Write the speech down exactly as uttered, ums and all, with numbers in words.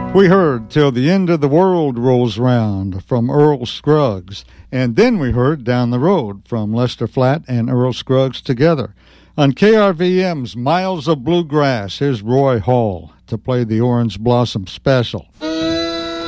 We heard Till the End of the World Rolls Round from Earl Scruggs, and then we heard Down the Road from Lester Flatt and Earl Scruggs together. On K R V M's Miles of Bluegrass, here's Roy Hall to play the Orange Blossom Special.